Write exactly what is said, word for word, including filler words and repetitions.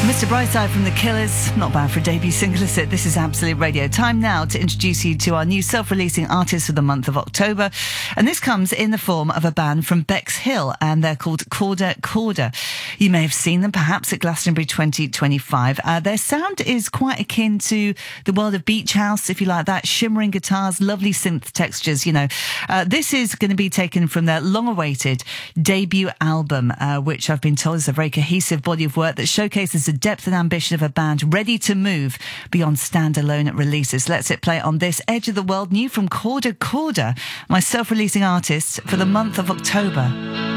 Mister Brightside from The Killers. Not bad for a debut single, is it? This is Absolute Radio. Time now to introduce you to our new self-releasing artist for the month of October. And this comes in the form of a band from Bexhill, and they're called Corda Corda. You may have seen them perhaps at Glastonbury twenty twenty-five. Uh, their sound is quite akin to the world of Beach House, if you like that. Shimmering guitars, lovely synth textures, you know. Uh, this is going to be taken from their long-awaited debut album, uh, which I've been told is a very cohesive body of work that showcases the depth and ambition of a band ready to move beyond standalone releases. Let's hit play on this Edge of the World, new from Corda Corda, my self-releasing artist for the month of October.